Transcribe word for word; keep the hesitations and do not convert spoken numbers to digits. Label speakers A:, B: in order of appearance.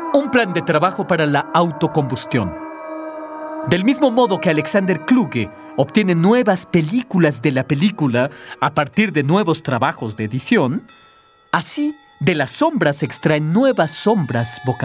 A: Un plan de trabajo para la autocombustión. Del mismo modo que Alexander Kluge obtiene nuevas películas de la película a partir de nuevos trabajos de edición, así de las sombras se extraen nuevas sombras vocales.